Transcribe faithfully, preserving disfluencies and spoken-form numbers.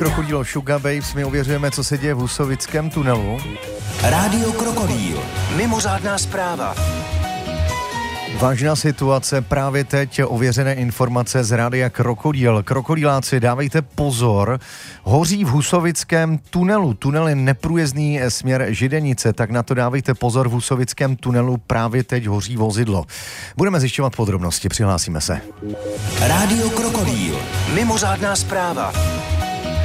Krokodýl Sugar Babes, my ověřujeme, co se děje v Husovickém tunelu. Rádio Krokodýl, mimořádná zpráva. Vážná situace, právě teď ověřené informace z rádia Krokodýl. Krokodýláci, dávejte pozor, hoří v Husovickém tunelu. Tunel je neprůjezdný směr Židenice, tak na to dávejte pozor, v Husovickém tunelu právě teď hoří vozidlo. Budeme zjišťovat podrobnosti, přihlásíme se. Rádio Krokodýl, mimořádná zpráva.